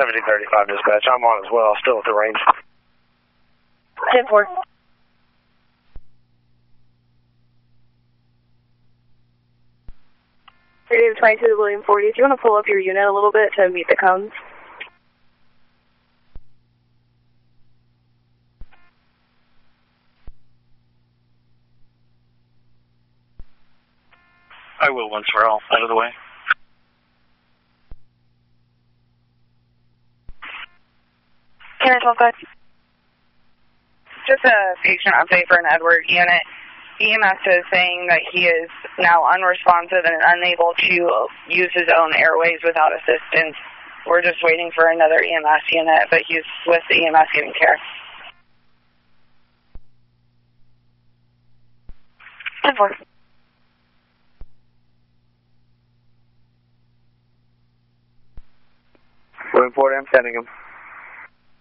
1735 dispatch. I'm on as well, still at the range. 10-4. Radio 22 to William 40. Do you want to pull up your unit a little bit to meet the cones? I will once we're all out of the way. Can I 12-5? Just a patient update for an Edward unit. EMS is saying that he is now unresponsive and unable to use his own airways without assistance. We're just waiting for another EMS unit, but he's with the EMS getting care. 10-4. William 40, I'm sending him.